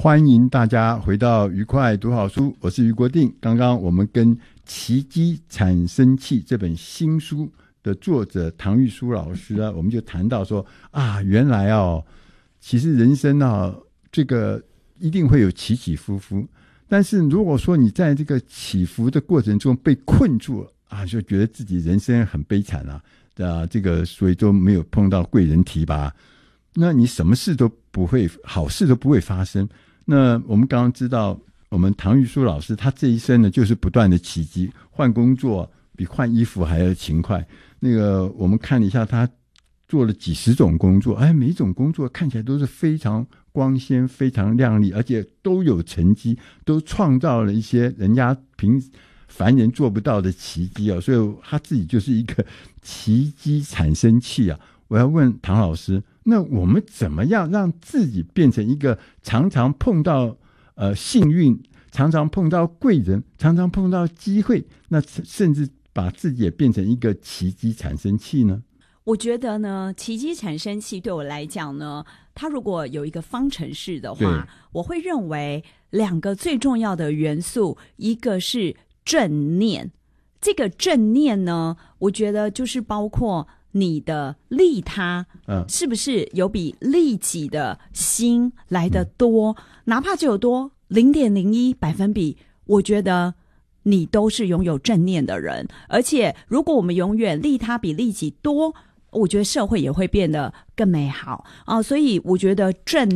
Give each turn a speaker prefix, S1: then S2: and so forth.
S1: 欢迎大家回到愉快读好书，我是余国定。刚刚我们跟《奇迹产生器》这本新书的作者唐玉书老师我们就谈到说原来其实人生这个一定会有起起伏伏，但是如果说你在这个起伏的过程中被困住了就觉得自己人生很悲惨这个所以都没有碰到贵人提拔，那你什么事都不会，好事都不会发生。那我们刚刚知道，我们唐玉书老师他这一生呢，就是不断的起击，换工作比换衣服还要勤快。那个我们看了一下，他做了几十种工作，每一种工作看起来都是非常光鲜、非常亮丽，而且都有成绩，都创造了一些人家凡人做不到的奇迹所以他自己就是一个奇迹产生器我要问唐老师，那我们怎么样让自己变成一个常常碰到幸运，常常碰到贵人，常常碰到机会，那甚至把自己也变成一个奇迹产生器呢？
S2: 我觉得呢，奇迹产生器对我来讲呢，它如果有一个方程式的话，我会认为两个最重要的元素，一个是正念。这个正念呢，我觉得就是包括你的利他是不是有比利己的心来得多，哪怕只有多 0.01%，我觉得你都是拥有正念的人。而且如果我们永远利他比利己多，我觉得社会也会变得更美好所以我觉得正